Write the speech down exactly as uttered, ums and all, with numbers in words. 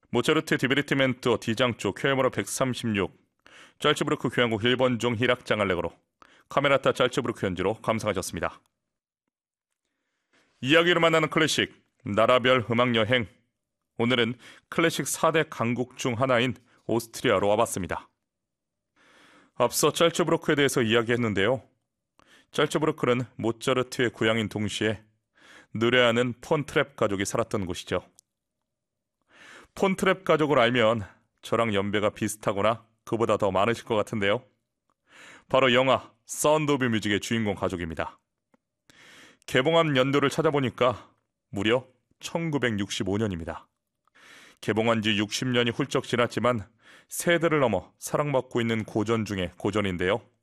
모차르트 디베르티멘토 D장조 큐엠으로 백삼십육, 짤츠부르크 교향곡 일 번 중 희락장 알레그로, 카메라타 짤츠부르크 연주로 감상하셨습니다. 이야기를 만나는 클래식, 나라별 음악여행. 오늘은 클래식 사 대 강국 중 하나인 오스트리아로 와봤습니다. 앞서 짤츠부르크에 대해서 이야기했는데요. 짤츠부르크는 모차르트의 고향인 동시에 느레하는 폰트랩 가족이 살았던 곳이죠. 폰트랩 가족을 알면 저랑 연배가 비슷하거나 그보다 더 많으실 것 같은데요. 바로 영화 사운드 오브 뮤직의 주인공 가족입니다. 개봉한 연도를 찾아보니까 무려 천구백육십오 년입니다. 개봉한 지 육십 년이 훌쩍 지났지만 세대를 넘어 사랑받고 있는 고전 중에 고전인데요.